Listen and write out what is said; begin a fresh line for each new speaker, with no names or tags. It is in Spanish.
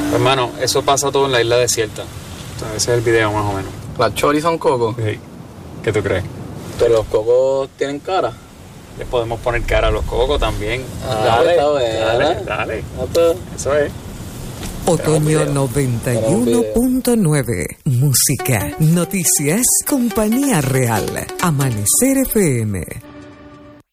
Hermano, eso pasa todo en la isla desierta. Entonces, ese es el video más o menos.
¿Las choris son cocos?
Sí. ¿Qué tú crees?
Pero los cocos tienen cara.
Les podemos poner cara a los cocos también.
Dale,
dale. Eso es.
Otoño 91.9. Música, noticias, compañía real. Amanecer FM.